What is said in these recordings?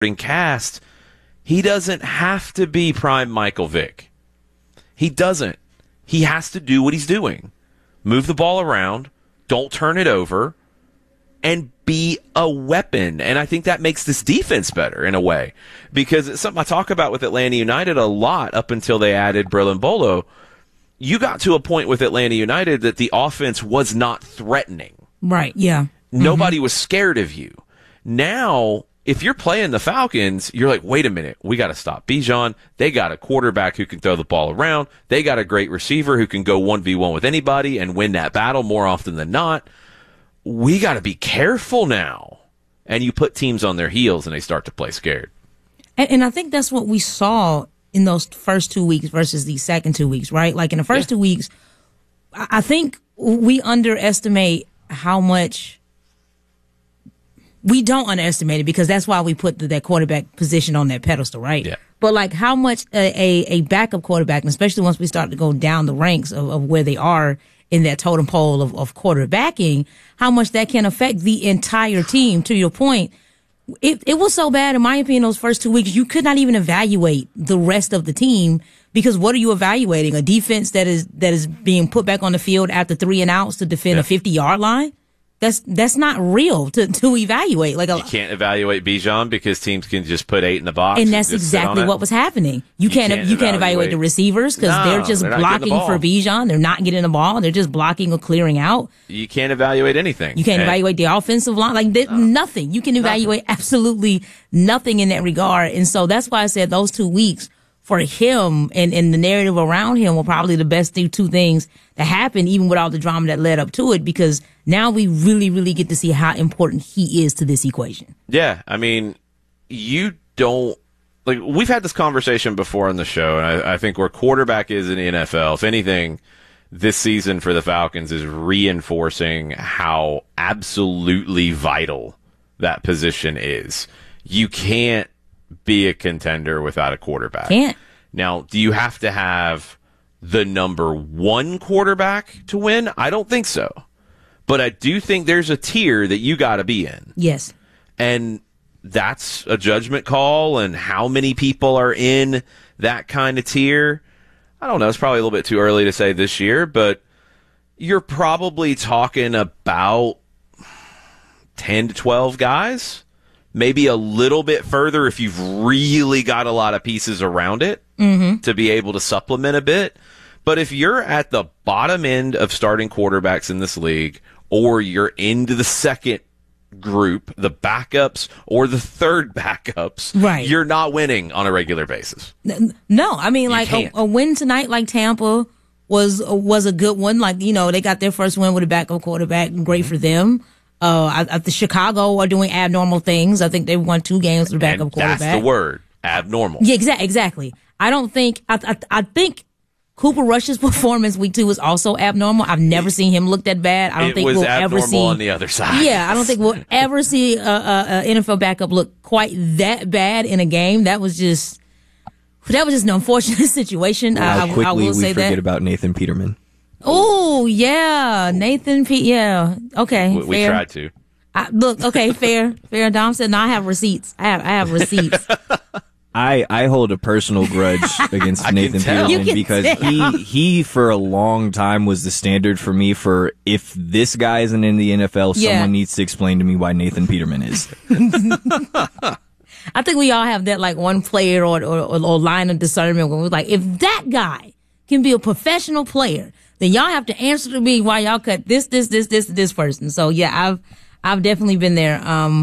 cast, he doesn't have to be prime Michael Vick. He doesn't. He has to do what he's doing. Move the ball around, don't turn it over, and be a weapon. And I think that makes this defense better in a way, because it's something I talk about with Atlanta United a lot up until they added Brillon Bolo. You got to a point with Atlanta United that the offense was not threatening. Right, yeah. Nobody was scared of you. Now, if you're playing the Falcons, you're like, wait a minute, we got to stop Bijan. They got a quarterback who can throw the ball around. They got a great receiver who can go 1v1 with anybody and win that battle more often than not. We got to be careful now. And you put teams on their heels and they start to play scared. And I think that's what we saw in those first 2 weeks versus the second 2 weeks, right? Like in the first 2 weeks, I think we underestimate how much. We don't underestimate it, because that's why we put that quarterback position on that pedestal, right? Yeah. But like how much a backup quarterback, and especially once we start to go down the ranks of where they are in that totem pole of quarterbacking, how much that can affect the entire team. To your point, it was so bad, in my opinion, those first 2 weeks, you could not even evaluate the rest of the team, because what are you evaluating? A defense that is being put back on the field after 3 and outs to defend a 50-yard line? That's not real to evaluate. Like you can't evaluate Bijan because teams can just put 8 in the box, and that's exactly what was happening. You can't evaluate the receivers because they're just blocking for Bijan. They're not getting the ball. They're just blocking or clearing out. You can't evaluate anything. You can't evaluate the offensive line. Like nothing. You can evaluate absolutely nothing in that regard. And so that's why I said those 2 weeks for him and the narrative around him were probably the best two things that happened, even with all the drama that led up to it, because now we really, really get to see how important he is to this equation. Yeah, I mean, you don't, like, we've had this conversation before on the show, and I think where quarterback is in the NFL, if anything, this season for the Falcons is reinforcing how absolutely vital that position is. You can't be a contender without a quarterback. Can't. Now, do you have to have the number 1 quarterback to win? I don't think so. But I do think there's a tier that you got to be in. Yes. And that's a judgment call, and how many people are in that kind of tier. I don't know. It's probably a little bit too early to say this year, but you're probably talking about 10 to 12 guys. Maybe a little bit further if you've really got a lot of pieces around it to be able to supplement a bit. But if you're at the bottom end of starting quarterbacks in this league, or you're into the second group, the backups or the third backups, right, you're not winning on a regular basis. No, I mean, like a win tonight, like Tampa was a good one. Like, you know, they got their first win with a backup quarterback. Great for them. The Chicago are doing abnormal things. I think they won 2 games with a backup quarterback. That's the word, abnormal. Yeah, exactly. I don't think. I think Cooper Rush's performance week 2 was also abnormal. I've never seen him look that bad. I don't think we'll ever see on the other side. Yeah, I don't think we'll ever see a NFL backup look quite that bad in a game. That was just an unfortunate situation. How quickly I will say we forget about Nathan Peterman. Oh, yeah. Nathan yeah. Okay. We tried to. Okay, fair. Dom said, no, I have receipts. I have receipts. I hold a personal grudge against Nathan Peterman because he for a long time was the standard for me for, if this guy isn't in the NFL, someone needs to explain to me why Nathan Peterman is. I think we all have that, like, one player or line of discernment where we're like, if that guy can be a professional player, then y'all have to answer to me why y'all cut this person. So yeah, I've definitely been there.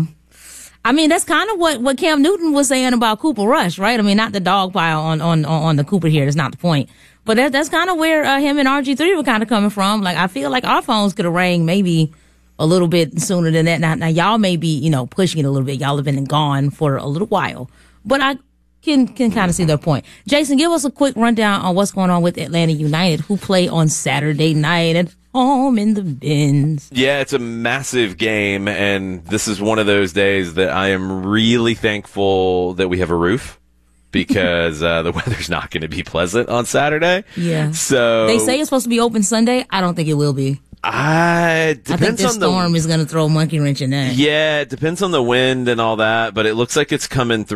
I mean, that's kind of what Cam Newton was saying about Cooper Rush, right? I mean, not the dog pile on the Cooper here. That's not the point. But that's kind of where him and RG3 were kind of coming from. Like, I feel like our phones could have rang maybe a little bit sooner than that. Now y'all may be, you know, pushing it a little bit. Y'all have been gone for a little while. But I can kind of see their point. Jason, give us a quick rundown on what's going on with Atlanta United, who play on Saturday night at home in the Bins. Yeah, it's a massive game, and this is one of those days that I am really thankful that we have a roof, because the weather's not going to be pleasant on Saturday. Yeah. So they say it's supposed to be open Sunday. I don't think it will be. I think this storm is going to throw a monkey wrench in that. Yeah, it depends on the wind and all that, but it looks like it's coming through.